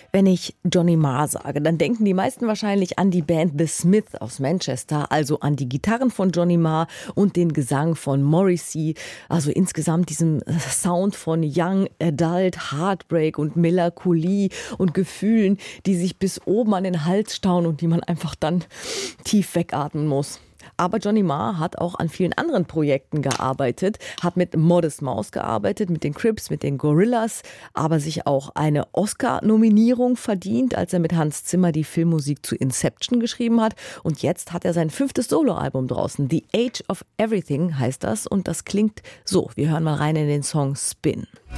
Wenn ich Johnny Marr sage, dann denken die meisten wahrscheinlich an die Band The Smiths aus Manchester, also an die Gitarren von Johnny Marr und den Gesang von Morrissey. Also insgesamt diesem Sound von Young Adult, Heartbreak und Melancholie und Gefühlen, die sich bis oben an den Hals stauen und die man einfach dann tief wegatmen muss. Aber Johnny Marr hat auch an vielen anderen Projekten gearbeitet, hat mit Modest Mouse gearbeitet, mit den Crips, mit den Gorillas, aber sich auch eine Oscar-Nominierung verdient, als er mit Hans Zimmer die Filmmusik zu Inception geschrieben hat. Und jetzt hat er sein 5. Soloalbum draußen. The Age of Everything heißt das und das klingt so. Wir hören mal rein in den Song Spin.